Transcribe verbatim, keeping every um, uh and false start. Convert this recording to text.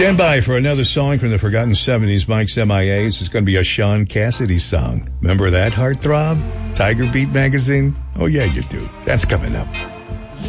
Stand by for another song from the Forgotten seventies, Mike's M I A. This is going to be a Sean Cassidy song. Remember that, Heartthrob? Tiger Beat magazine? Oh, yeah, you do. That's coming up.